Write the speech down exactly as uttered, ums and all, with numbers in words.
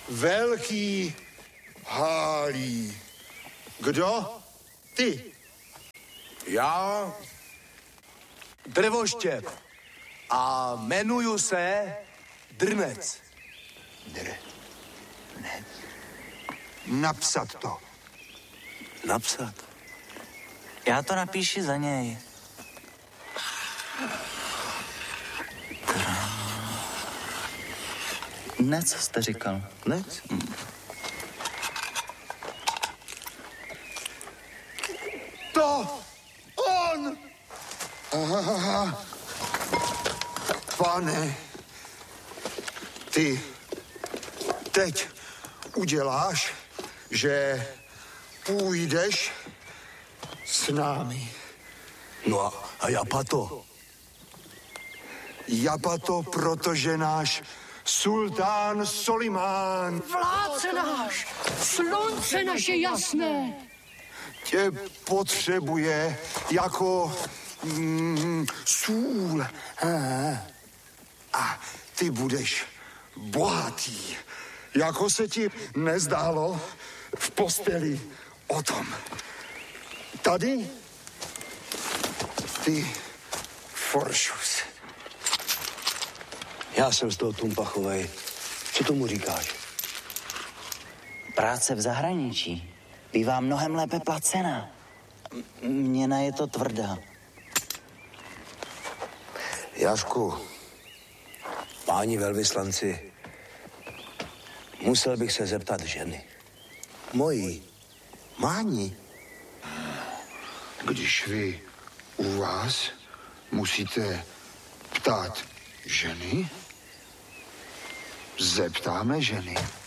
velký hálí. Kdo? Ty. Já drvoštěp a jmenuju se Drnec. Drnec. Napsat to. Napsat? Já to napíši za něj. Ne, co jste říkal? Nec? Hmm. To on! Aha. Pane, ty teď uděláš, že půjdeš s námi. No a, a japato? Japato, protože náš sultán Solimán Vládce náš, slunce naše jasné, tě potřebuje jako mm, sůl. A, a ty budeš bohatý, jako se ti nezdálo v posteli o tom. Tady ty foršus. Já jsem z toho Tumpachovej. Co tomu říkáš? Práce v zahraničí bývá mnohem lépe placená. M- Měna je to tvrdá. Jášku, páni velvyslanci, musel bych se zeptat ženy. Mojí. Máni. Když vy u vás musíte ptát ženy, zeptáme ženy.